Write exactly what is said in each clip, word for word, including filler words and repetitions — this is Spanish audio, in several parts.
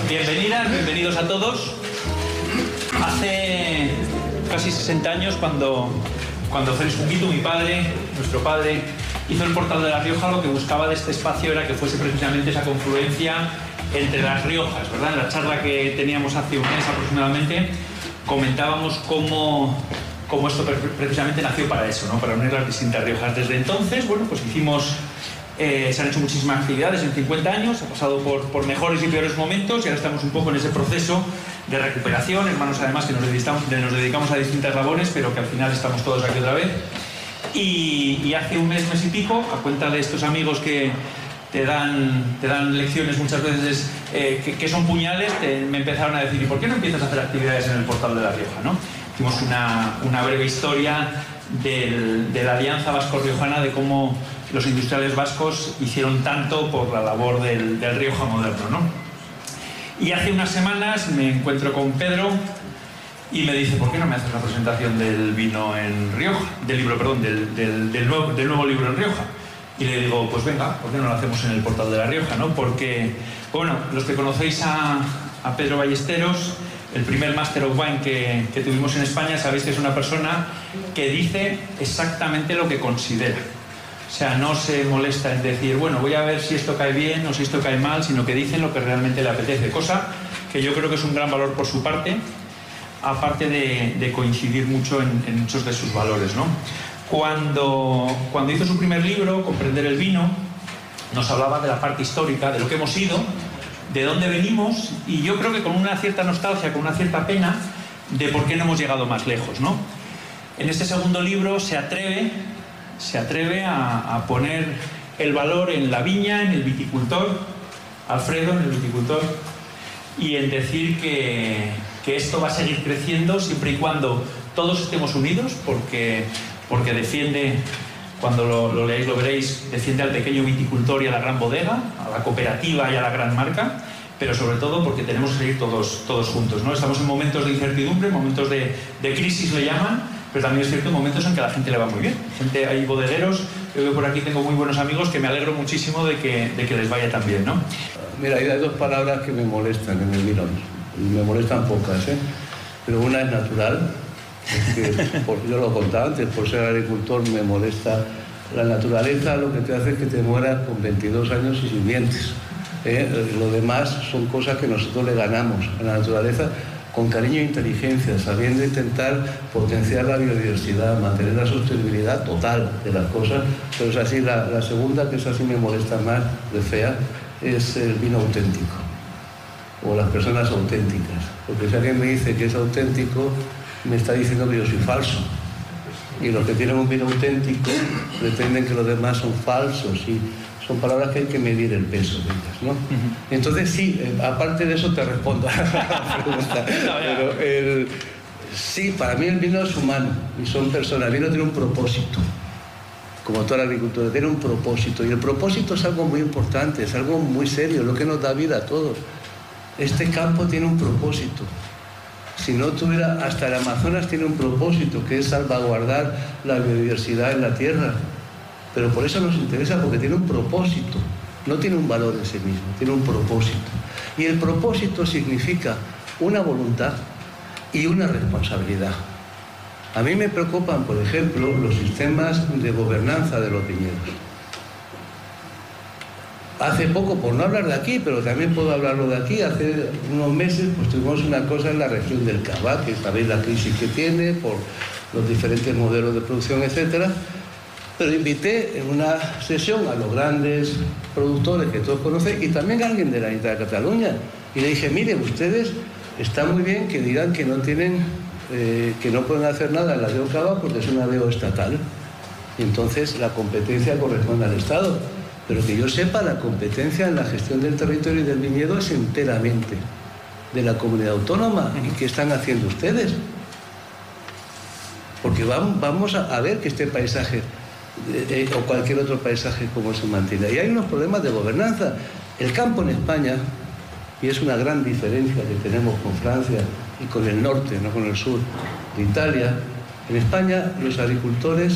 Bienvenidas, bienvenidos a todos. Hace casi sesenta años, cuando, cuando Félix Junquito, mi padre, nuestro padre, hizo el Portal de La Rioja, lo que buscaba de este espacio era que fuese precisamente esa confluencia entre las Riojas, ¿verdad? En la charla que teníamos hace un mes aproximadamente, comentábamos cómo, cómo esto precisamente nació para eso, ¿no? Para unir las distintas Riojas. Desde entonces, bueno, pues hicimos... Eh, se han hecho muchísimas actividades en cincuenta años, ha pasado por, por mejores y peores momentos y ahora estamos un poco en ese proceso de recuperación, hermanos además que nos dedicamos, nos dedicamos a distintas labores, pero que al final estamos todos aquí otra vez. Y, y hace un mes, mes y pico, a cuenta de estos amigos que te dan, te dan lecciones muchas veces eh, que, que son puñales, te, me empezaron a decir, ¿y por qué no empiezas a hacer actividades en el Portal de La Rioja, ¿no? Hicimos una, una breve historia del, de la Alianza Vasco-Riojana, de cómo los industriales vascos hicieron tanto por la labor del, del Rioja moderno, ¿no? Y hace unas semanas me encuentro con Pedro y me dice, ¿por qué no me haces la presentación del vino en Rioja? Del libro, perdón, del, del, del, nuevo, del nuevo libro en Rioja. Y le digo, pues venga, ¿por qué no lo hacemos en el Portal de La Rioja, ¿no? Porque, bueno, los que conocéis a, a Pedro Ballesteros, el primer Master of Wine que, que tuvimos en España, sabéis que es una persona que dice exactamente lo que considera. O sea, no se molesta en decir, bueno, voy a ver si esto cae bien o si esto cae mal, sino que dicen lo que realmente le apetece, cosa que yo creo que es un gran valor por su parte, aparte de, de coincidir mucho en, en muchos de sus valores, ¿no? Cuando, cuando hizo su primer libro, Comprender el vino, nos hablaba de la parte histórica, de lo que hemos sido, de dónde venimos, y yo creo que con una cierta nostalgia, con una cierta pena, de por qué no hemos llegado más lejos, ¿no? En este segundo libro se atreve... se atreve a, a poner el valor en la viña, en el viticultor, Alfredo, en el viticultor, y en decir que, que esto va a seguir creciendo siempre y cuando todos estemos unidos, porque, porque defiende, cuando lo, lo leáis lo veréis, defiende al pequeño viticultor y a la gran bodega, a la cooperativa y a la gran marca, pero sobre todo porque tenemos que seguir todos, todos juntos, ¿no? Estamos en momentos de incertidumbre, momentos de, de crisis le llaman, pero también es cierto, momentos en que a la gente le va muy bien. Gente, hay bodegueros, yo que por aquí tengo muy buenos amigos que me alegro muchísimo de que, de que les vaya tan bien, ¿no? Mira, hay dos palabras que me molestan en el vino, y me molestan pocas, ¿eh? Pero una es natural, es que, por, yo lo contaba antes, por ser agricultor me molesta. La naturaleza lo que te hace es que te mueras con veintidós años y sin dientes, ¿eh? Lo demás son cosas que nosotros le ganamos a la naturaleza, con cariño e inteligencia, sabiendo intentar potenciar la biodiversidad, mantener la sostenibilidad total de las cosas. Pero es así, la, la segunda, que es así me molesta más, de fea, es el vino auténtico, o las personas auténticas. Porque si alguien me dice que es auténtico, me está diciendo que yo soy falso. Y los que tienen un vino auténtico pretenden que los demás son falsos, y son palabras que hay que medir el peso de ellas, ¿no? Uh-huh. Entonces sí, eh, aparte de eso te respondo a la pregunta. Pero el, sí, para mí el vino es humano y son personas. El vino tiene un propósito, como toda la agricultura, tiene un propósito, y el propósito es algo muy importante, es algo muy serio, lo que nos da vida a todos. Este campo tiene un propósito. Si no tuviera, hasta el Amazonas tiene un propósito, que es salvaguardar la biodiversidad en la tierra. Pero por eso nos interesa, porque tiene un propósito, no tiene un valor en sí mismo, tiene un propósito. Y el propósito significa una voluntad y una responsabilidad. A mí me preocupan, por ejemplo, los sistemas de gobernanza de los viñedos. Hace poco, por no hablar de aquí, pero también puedo hablarlo de aquí, hace unos meses pues tuvimos una cosa en la región del Cava, que sabéis la crisis que tiene por los diferentes modelos de producción, etcétera. Pero invité en una sesión a los grandes productores que todos conocen y también a alguien de la Unidad de Cataluña. Y le dije, mire, ustedes está muy bien que digan que no tienen, eh, que no pueden hacer nada en la D O Cava porque es una D O estatal. Y entonces la competencia corresponde al Estado. Pero que yo sepa, la competencia en la gestión del territorio y del viñedo es enteramente de la comunidad autónoma. ¿Y qué están haciendo ustedes? Porque vamos, vamos a ver que este paisaje... Eh, o cualquier otro paisaje como se mantiene. Y hay unos problemas de gobernanza. El campo en España, y es una gran diferencia que tenemos con Francia y con el norte, no con el sur de Italia, en España los agricultores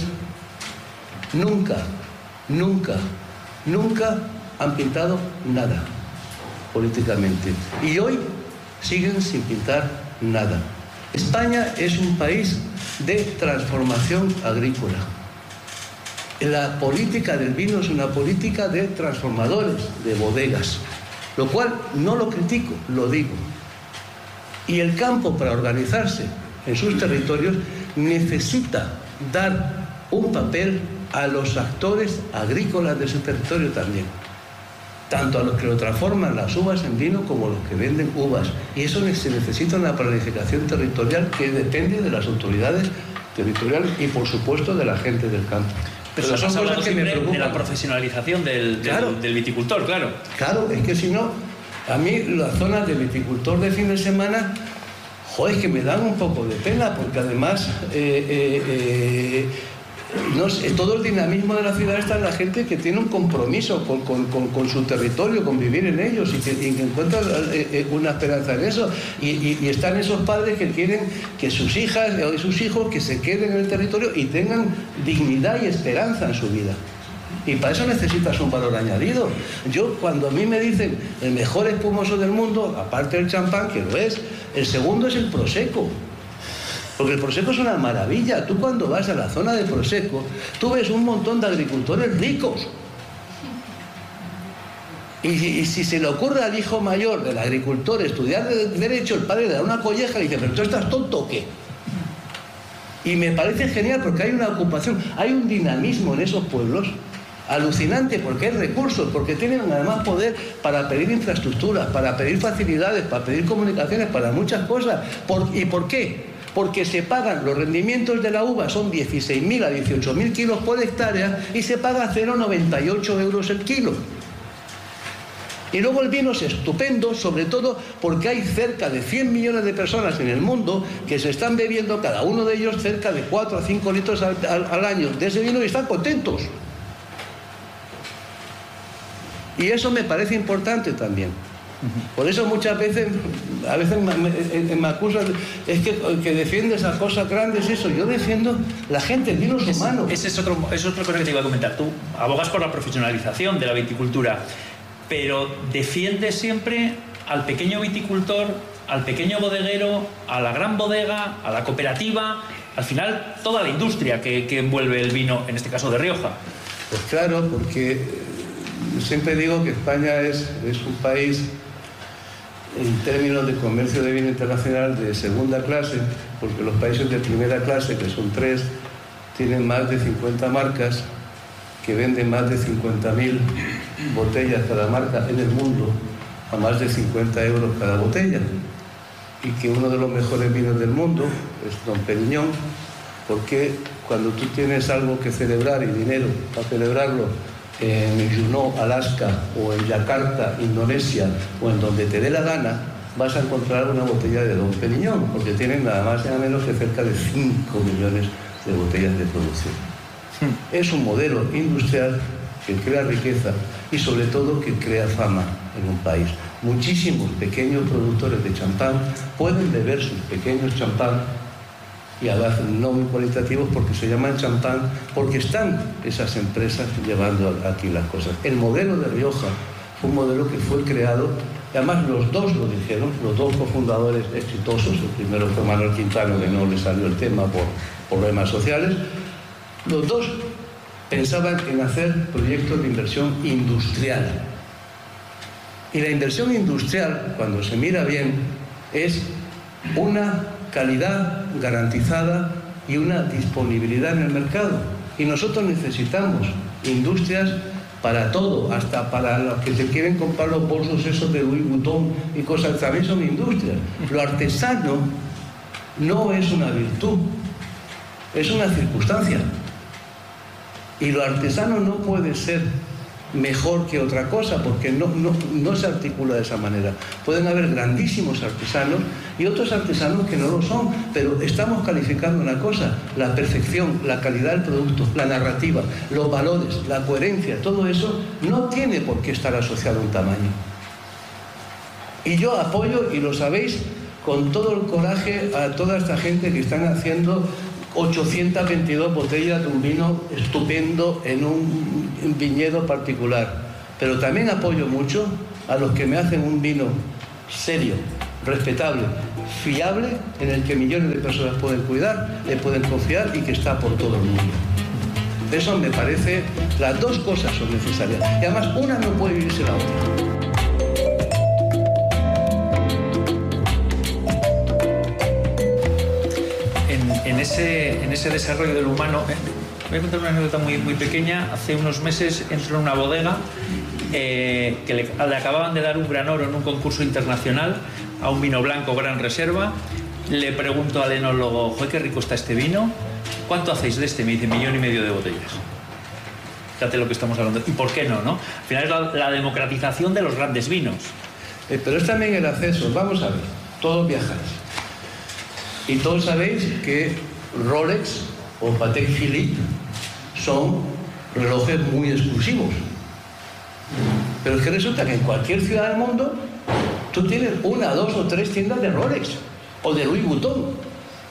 nunca, nunca, nunca han pintado nada. políticamente. Y hoy siguen sin pintar nada. España es un país de transformación agrícola. La política del vino es una política de transformadores, de bodegas, lo cual no lo critico, lo digo. Y el campo, para organizarse en sus territorios, necesita dar un papel a los actores agrícolas de su territorio también, tanto a los que lo transforman las uvas en vino como a los que venden uvas. Y eso se necesita una planificación territorial que depende de las autoridades territoriales y, por supuesto, de la gente del campo. Pero, Pero son cosas que me preocupan. De la profesionalización del, claro, del, del viticultor, claro. Claro, es que si no, a mí las zonas de viticultor de fin de semana, joder, es que me dan un poco de pena, porque además eh, eh, eh, no sé, todo el dinamismo de la ciudad está en la gente que tiene un compromiso con, con, con, con su territorio, con vivir en ellos, y que, y que encuentra eh, una esperanza en eso. Y, y, y están esos padres que quieren que sus hijas o sus hijos que se queden en el territorio y tengan dignidad y esperanza en su vida. Y para eso necesitas un valor añadido. Yo, cuando a mí me dicen el mejor espumoso del mundo, aparte del champán, que lo es, el segundo es el Prosecco. Porque el Prosecco es una maravilla. Tú, cuando vas a la zona de Prosecco, tú ves un montón de agricultores ricos. Y, y si se le ocurre al hijo mayor del agricultor estudiar Derecho, el padre le da una colleja y le dice: ¿pero tú estás tonto o qué? Y me parece genial, porque hay una ocupación, hay un dinamismo en esos pueblos alucinante, porque hay recursos, porque tienen además poder para pedir infraestructuras, para pedir facilidades, para pedir comunicaciones, para muchas cosas. ¿Por, ¿Y por qué? Porque se pagan, los rendimientos de la uva son dieciséis mil a dieciocho mil kilos por hectárea y se paga cero coma noventa y ocho euros el kilo. Y luego el vino es estupendo, sobre todo porque hay cerca de cien millones de personas en el mundo que se están bebiendo, cada uno de ellos, cerca de cuatro a cinco litros al, al, al año de ese vino, y están contentos. Y eso me parece importante también. Por eso muchas veces, a veces me, me, me acusan, es que, que defiende esas cosas grandes, eso. Yo defiendo la gente, el vino es humano. Esa es, otro, es otra cosa que te iba a comentar. Tú abogas por la profesionalización de la viticultura, pero defiendes siempre al pequeño viticultor, al pequeño bodeguero, a la gran bodega, a la cooperativa, al final toda la industria que, que envuelve el vino, en este caso de Rioja. Pues claro, porque siempre digo que España es, es un país, en términos de comercio de vino internacional, de segunda clase, porque los países de primera clase, que son tres, tienen más de cincuenta marcas, que venden más de cincuenta mil botellas cada marca en el mundo, a más de cincuenta euros cada botella, y que uno de los mejores vinos del mundo es Dom Pérignon, porque cuando tú tienes algo que celebrar y dinero para celebrarlo en Juneau, Alaska, o en Yakarta, Indonesia, o en donde te dé la gana, vas a encontrar una botella de Dom Pérignon, porque tienen nada más y nada menos que cerca de cinco millones de botellas de producción. Hmm. Es un modelo industrial que crea riqueza y, sobre todo, que crea fama en un país. Muchísimos pequeños productores de champán pueden beber sus pequeños champán, y a veces no muy cualitativos, porque se llaman champán, porque están esas empresas llevando aquí las cosas. El modelo de Rioja fue un modelo que fue creado, y además los dos lo dijeron, los dos cofundadores exitosos. El primero fue Manuel Quintano, que no le salió el tema por problemas sociales. Los dos pensaban en hacer proyectos de inversión industrial. Y la inversión industrial, cuando se mira bien, es una calidad garantizada y una disponibilidad en el mercado. Y nosotros necesitamos industrias para todo, hasta para los que se quieren comprar los bolsos esos de Louis Vuitton y cosas, también son industrias. Lo artesano no es una virtud, es una circunstancia. Y lo artesano no puede ser mejor que otra cosa, porque no, no, no se articula de esa manera. Pueden haber grandísimos artesanos y otros artesanos que no lo son, pero estamos calificando una cosa: la perfección, la calidad del producto, la narrativa, los valores, la coherencia. Todo eso no tiene por qué estar asociado a un tamaño. Y yo apoyo, y lo sabéis, con todo el coraje, a toda esta gente que están haciendo ochocientas veintidós botellas de un vino estupendo en un viñedo particular. pero también apoyo mucho a los que me hacen un vino serio, respetable, fiable, en el que millones de personas pueden cuidar, le pueden confiar y que está por todo el mundo. Eso me parece, las dos cosas son necesarias. Y además una no puede vivir sin la otra. En, en, ese, en ese desarrollo del humano, eh, voy a contar una anécdota muy, muy pequeña. Hace unos meses entró en una bodega eh, que le, le acababan de dar un gran oro en un concurso internacional a un vino blanco Gran Reserva. Le pregunto al enólogo, ¡joder, qué rico está este vino! ¿Cuánto hacéis de este? Me dice, millón y medio de botellas. Fíjate lo que estamos hablando. ¿Y por qué no, no? Al final es la, la democratización de los grandes vinos. Eh, pero es también el acceso. Vamos a ver, todos viajáis. Y todos sabéis que Rolex o Patek Philippe son relojes muy exclusivos. Pero es que resulta que en cualquier ciudad del mundo tú tienes una, dos o tres tiendas de Rolex o de Louis Vuitton.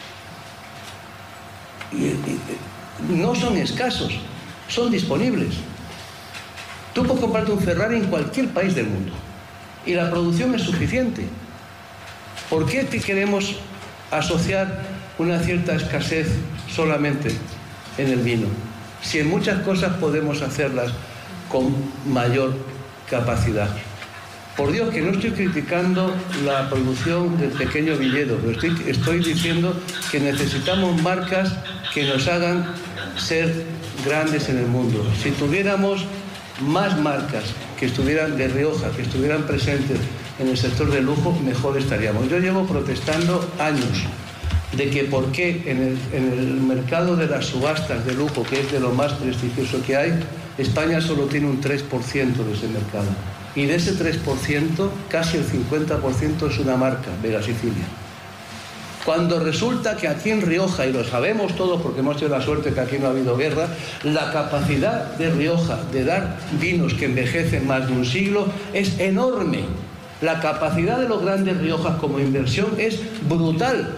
Y, y, no son escasos, son disponibles. Tú puedes comprarte un Ferrari en cualquier país del mundo y la producción es suficiente. ¿Por qué te queremos asociar una cierta escasez solamente en el vino? Si en muchas cosas podemos hacerlas con mayor capacidad. Por Dios, que no estoy criticando la producción del pequeño viñedo, pero estoy, estoy diciendo que necesitamos marcas que nos hagan ser grandes en el mundo. Si tuviéramos más marcas que estuvieran de Rioja, que estuvieran presentes en el sector del lujo, mejor estaríamos. Yo llevo protestando años de que por qué en el, en el mercado de las subastas de lujo, que es de lo más prestigioso que hay, España solo tiene un tres por ciento de ese mercado. Y de ese tres por ciento, casi el cincuenta por ciento es una marca, Vega Sicilia. Cuando resulta que aquí en Rioja, y lo sabemos todos porque hemos tenido la suerte que aquí no ha habido guerra, la capacidad de Rioja de dar vinos que envejecen más de un siglo es enorme. La capacidad de los grandes Riojas como inversión es brutal.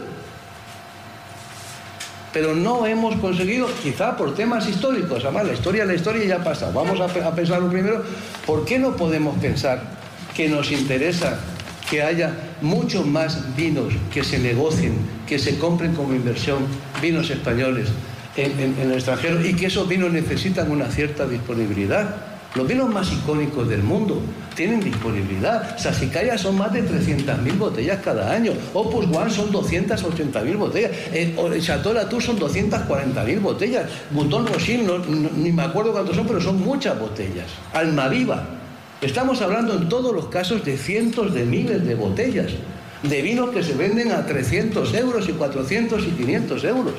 Pero no hemos conseguido, quizá por temas históricos, además la historia, la historia ya pasa. Vamos a, a pensarlo primero, ¿por qué no podemos pensar que nos interesa que haya muchos más vinos que se negocien, que se compren como inversión, vinos españoles en, en, en el extranjero, y que esos vinos necesitan una cierta disponibilidad? Los vinos más icónicos del mundo tienen disponibilidad. Sassicaia son más de trescientas mil botellas cada año. Opus One son doscientas ochenta mil botellas. El Chateau Latour son doscientas cuarenta mil botellas. Bouton Rothschild, no, no, ni me acuerdo cuántos son, pero son muchas botellas. Almaviva. Estamos hablando en todos los casos de cientos de miles de botellas. De vinos que se venden a trescientos euros y cuatrocientos y quinientos euros.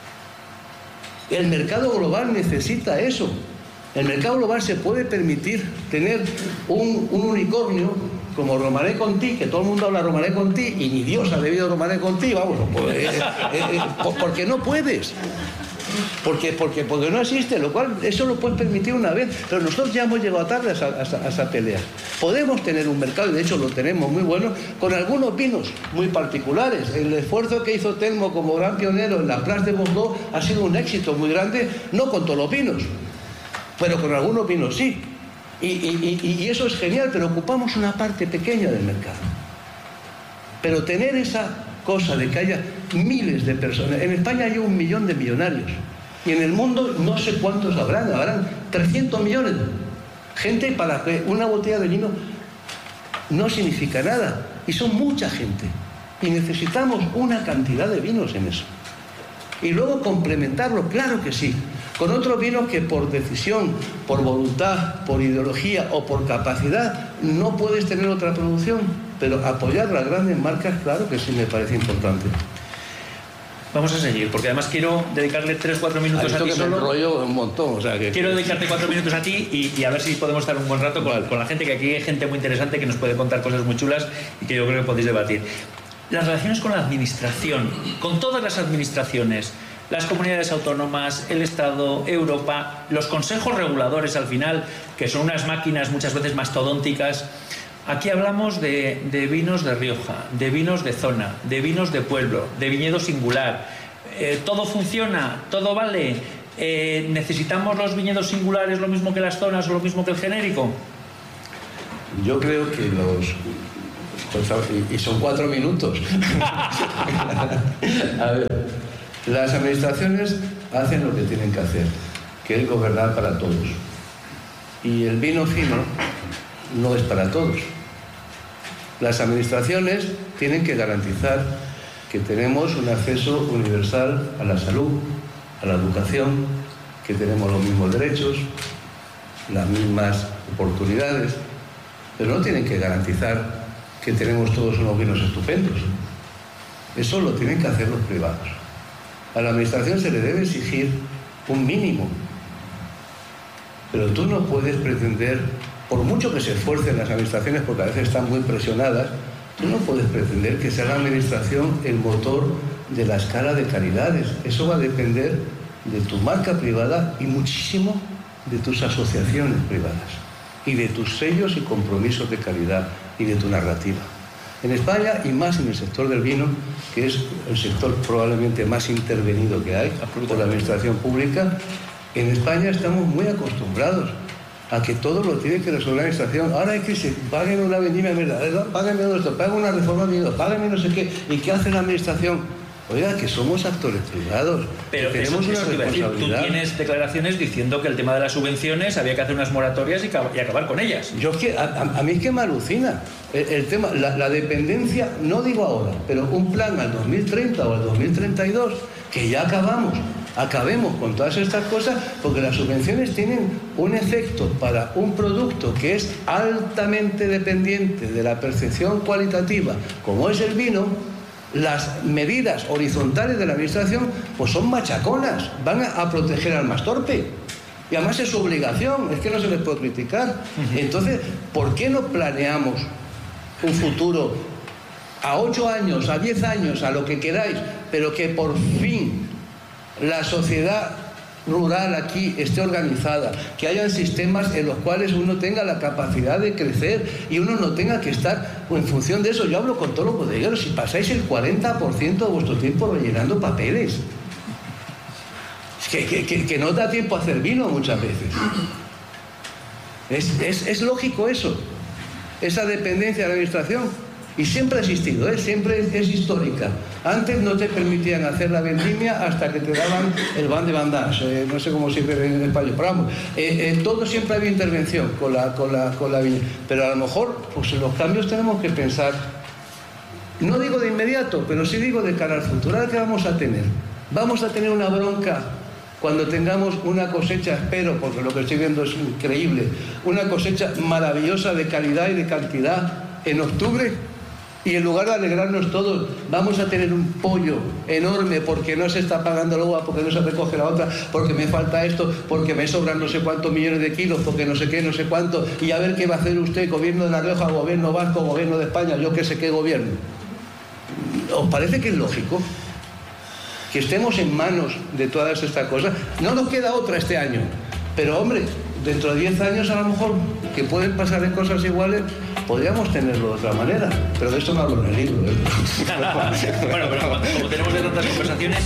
El mercado global necesita eso. El mercado global se puede permitir tener un, un unicornio como Romanée Conti, que todo el mundo habla Romanée Conti y ni Dios ha bebido Romanée Conti, vamos, pues, eh, eh, eh, porque no puedes. Porque, porque, porque no existe, lo cual eso lo puedes permitir una vez, pero nosotros ya hemos llegado tarde a esa, a esa, a esa pelea. Podemos tener un mercado, y de hecho lo tenemos muy bueno, con algunos vinos muy particulares. El esfuerzo que hizo Telmo como gran pionero en la Place de Bordeaux ha sido un éxito muy grande, no con todos los vinos, pero con algunos vinos sí. Y, y, y, y eso es genial, pero ocupamos una parte pequeña del mercado. Pero tener esa cosa de que haya miles de personas. En España hay un millón de millonarios. Y en el mundo no sé cuántos habrán. Habrán trescientos millones. Gente para que una botella de vino no significa nada. Y son mucha gente. Y necesitamos una cantidad de vinos en eso. Y luego complementarlo, claro que sí, con otros vinos que por decisión, por voluntad, por ideología o por capacidad no puedes tener otra producción, pero apoyar las grandes marcas, claro que sí me parece importante. Vamos a seguir, porque además quiero dedicarle tres o cuatro minutos a ti que solo. Me enrollo un montón, o sea que... Quiero dedicarte cuatro minutos a ti y, y a ver si podemos estar un buen rato con, vale. con la gente, que aquí hay gente muy interesante que nos puede contar cosas muy chulas y que yo creo que podéis debatir. Las relaciones con la administración, con todas las administraciones, las comunidades autónomas, el Estado, Europa, los consejos reguladores al final, que son unas máquinas muchas veces mastodónticas. Aquí hablamos de, de vinos de Rioja, de vinos de zona, de vinos de pueblo, de viñedo singular. Eh, todo funciona, todo vale. Eh, ¿Necesitamos los viñedos singulares lo mismo que las zonas o lo mismo que el genérico? Yo creo que los... Y son cuatro minutos. A ver, las administraciones hacen lo que tienen que hacer, que es gobernar para todos. Y el vino fino no es para todos. Las administraciones tienen que garantizar que tenemos un acceso universal a la salud, a la educación, que tenemos los mismos derechos, las mismas oportunidades, pero no tienen que garantizar que tenemos todos unos vinos estupendos. Eso lo tienen que hacer los privados. A la administración se le debe exigir un mínimo, pero tú no puedes pretender, por mucho que se esfuercen las administraciones, porque a veces están muy presionadas, tú no puedes pretender que sea la administración el motor de la escala de calidades. Eso va a depender de tu marca privada y muchísimo de tus asociaciones privadas y de tus sellos y compromisos de calidad y de tu narrativa. En España, y más en el sector del vino, que es el sector probablemente más intervenido que hay por la administración pública, en España estamos muy acostumbrados a que todo lo tiene que resolver la administración. Ahora hay que se paguen una vendimia, páguenme esto, paguen una reforma, páguenme no sé qué. ¿Y qué hace la administración? Oiga, que somos actores privados, pero que tenemos eso, una eso responsabilidad. Tú tienes declaraciones diciendo que el tema de las subvenciones había que hacer unas moratorias y, y acabar con ellas. Yo es que, a, a, a mí es que me alucina el, el tema, la, la dependencia, no digo ahora, pero un plan al dos mil treinta o al dos mil treinta y dos, que ya acabamos, acabemos con todas estas cosas, porque las subvenciones tienen un efecto para un producto que es altamente dependiente de la percepción cualitativa, como es el vino. Las medidas horizontales de la administración pues son machaconas, van a, a proteger al más torpe. Y además es su obligación, es que no se les puede criticar. Uh-huh. Entonces, ¿por qué no planeamos un futuro a ocho años, a diez años, a lo que queráis, pero que por fin la sociedad rural aquí esté organizada, que hayan sistemas en los cuales uno tenga la capacidad de crecer y uno no tenga que estar en función de eso? Yo hablo con todos los bodegueros, si pasáis el cuarenta por ciento de vuestro tiempo rellenando papeles, que, que, que, que no da tiempo a hacer vino muchas veces. Es, es, es lógico eso, esa dependencia de la administración. Y siempre ha existido, ¿eh? Siempre es, es histórica. Antes no te permitían hacer la vendimia hasta que te daban el ban de bandage, eh, no sé cómo se dice en español, pero vamos, eh, eh, todo siempre había intervención con la, con la, con la viña. Pero a lo mejor, pues en los cambios tenemos que pensar, no digo de inmediato, pero sí digo de cara al futuro. ¿Qué vamos a tener? Vamos a tener una bronca cuando tengamos una cosecha, espero, porque lo que estoy viendo es increíble, una cosecha maravillosa de calidad y de cantidad en octubre. Y en lugar de alegrarnos todos, vamos a tener un pollo enorme porque no se está pagando la uva, porque no se recoge la otra, porque me falta esto, porque me sobran no sé cuántos millones de kilos, porque no sé qué, no sé cuánto, y a ver qué va a hacer usted, gobierno de La Rioja, gobierno vasco, gobierno de España, yo qué sé qué gobierno. ¿Os parece que es lógico que estemos en manos de todas estas cosas? No nos queda otra este año, pero hombre, dentro de diez años a lo mejor, que pueden pasar en cosas iguales, podríamos tenerlo de otra manera, pero de esto no hablo en el libro, ¿eh? Bueno, pero como tenemos de tantas conversaciones...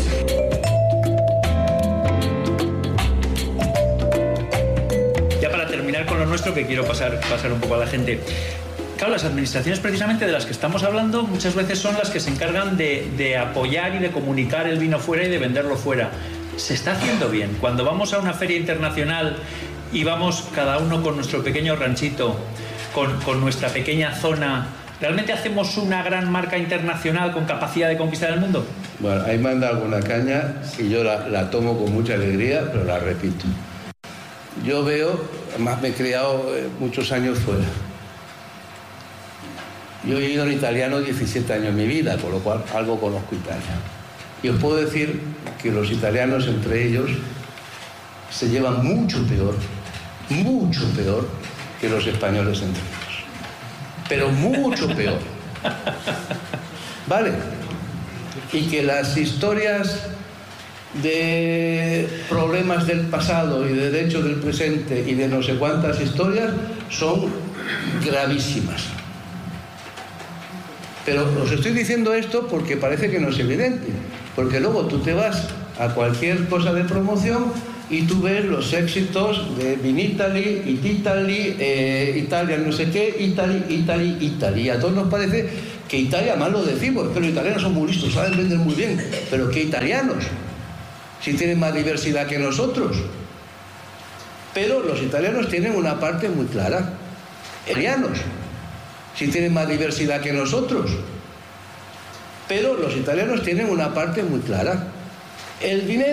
Ya para terminar con lo nuestro, que quiero pasar, pasar un poco a la gente. Claro, las administraciones precisamente de las que estamos hablando muchas veces son las que se encargan de, de apoyar y de comunicar el vino fuera y de venderlo fuera. Se está haciendo bien. Cuando vamos a una feria internacional y vamos cada uno con nuestro pequeño ranchito, Con, con nuestra pequeña zona, ¿realmente hacemos una gran marca internacional con capacidad de conquistar el mundo? Bueno, ahí me han dado alguna caña y yo la, la tomo con mucha alegría, pero la repito. Yo veo, además me he criado muchos años fuera. Yo he vivido en italiano diecisiete años en mi vida, con lo cual algo conozco Italia. Y os puedo decir que los italianos entre ellos se llevan mucho peor, mucho peor que los españoles entre ellos, pero mucho peor, ¿vale? Y que las historias de problemas del pasado y de derechos del presente y de no sé cuántas historias son gravísimas. Pero os estoy diciendo esto porque parece que no es evidente, porque luego tú te vas a cualquier cosa de promoción y tú ves los éxitos de Vinitaly, Italy, eh, Italia no sé qué, Italy, Italy, Italy. Y a todos nos parece que Italia, mal lo decimos, pero los italianos son muy listos, saben vender muy bien. Pero ¿qué italianos? Si tienen más diversidad que nosotros. Pero los italianos tienen una parte muy clara. Italianos, si tienen más diversidad que nosotros. Pero los italianos tienen una parte muy clara. El dinero